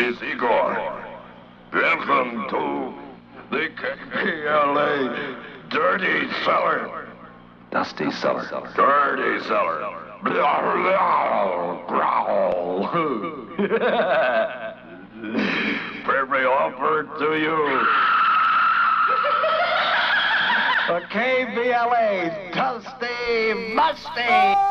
is Igor. Welcome to the KPLA Dirty Cellar. Dusty cellar. Dirty Cellar. Growl. Every offer to you. The KBLA's Dusty Musty.